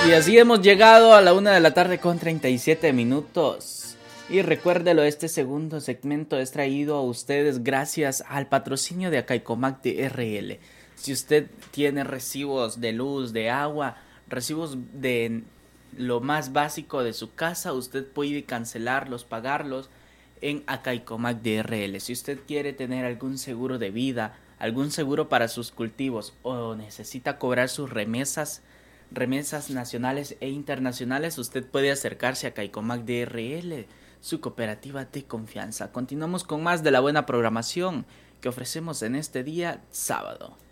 Y así hemos llegado a la 1 de la tarde con 37 minutos. Y recuérdelo, este segundo segmento es traído a ustedes gracias al patrocinio de Acaicomac DRL. Si usted tiene recibos de luz, de agua, recibos de lo más básico de su casa, usted puede cancelarlos, pagarlos en Acaicomac DRL. Si usted quiere tener algún seguro de vida, algún seguro para sus cultivos o necesita cobrar sus remesas nacionales e internacionales, usted puede acercarse a Acaicomac DRL, su cooperativa de confianza. Continuamos con más de la buena programación que ofrecemos en este día sábado.